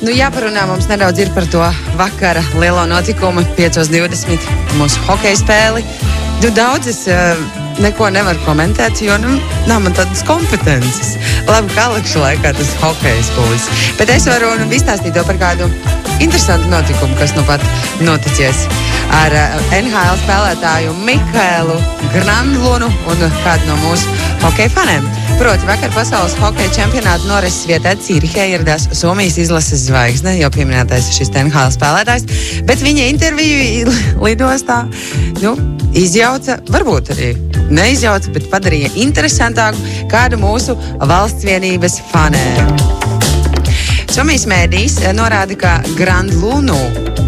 Jāparunā mums nedaudz ir par to vakara lielo notikumu 5:20 mūsu hokeja spēli. Daudzas neko nevar komentēt, jo nav man tādas kompetences. Labi, kā likšu laikā tas hokejs būs. Bet es varu izstāstīt to par kādu interesantu notikumu, kas nu pat noticies ar NHL spēlētāju Mikaelu Granlunu un kādu no mūsu hokeja faniem. Proti, vakar pasaules hokeja čempionāta norises vietā Cīrihē ieradās Somijas izlases zvaigzne, jau pieminētais šis NHL spēlētājs, bet viņa interviju lidostā, izjauca, varbūt arī neizjauca, bet padarīja interesantāku kādu mūsu valsts vienības fanēm. Somijas mēdījis norāda, ka Granlundu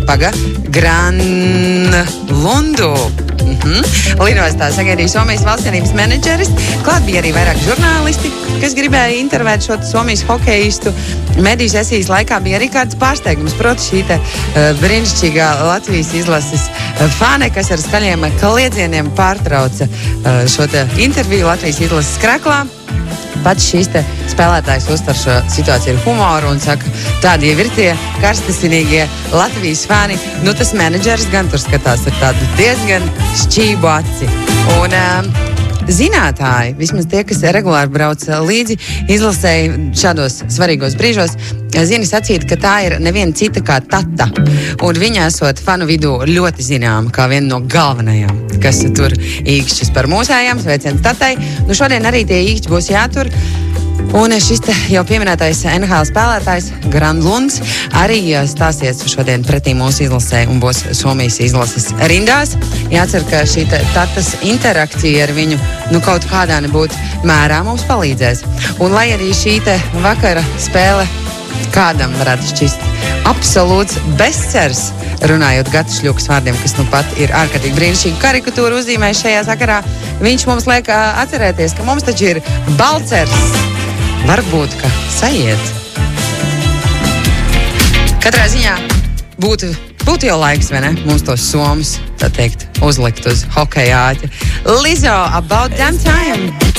lidostā sagaidīja Somijas valstsienības menedžeris. Klāt bija arī vairāk žurnālisti, kas gribēja intervēt šo Somijas hokeistu. Mediju sesijas laikā bija arī kāds pārsteigums. Proti, šī brīnišķīgā Latvijas izlases fane, kas ar skaļiem kliedzieniem pārtrauca šo interviju Latvijas izlases kraklā. Pats šīs spēlētājs uztver šo situāciju ar humoru un saka, tādi jau ir tie karstasinīgie Latvijas fani. Tas menedžeris gan tur skatās ar tādu diezgan šķību aci. Un zinātāji, vismaz tie, kas regulāri brauc līdzi, izlasēja šādos svarīgos brīžos, zina sacīt, ka tā ir neviena cita kā Tata. Un viņa esot fanu vidū ļoti zināma kā viena no galvenajām, kas tur īkšķis par mūsējām, sveiciens Tatai. Šodien arī tie īkšķi būs jātur. Un šis jau pieminētais NHL spēlētājs Granlunds arī stāsies šodien pretī mūsu izlasē un būs Somijas izlases rindās. Jācer, ka šī Tatas interakcija ar viņu kaut kādā nebūtu mērā mums palīdzēs. Un lai arī šī vakara spēle kādam varētu šķist absolūts bezcers, runājot Gatis Šļukas vārdiem, kas pat ir ārkārtīgi brīnišķīgi karikatūru uzzīmējis šajā sakarā, viņš mums liek atcerēties, ka mums taču ir balcers. Varbūt, ka sajiet. Katrā ziņā būtu jau laiks, vai ne? Mums tos somus, tā teikt, uzlikt uz hokeja āķa. Lizzo, About Damn Time!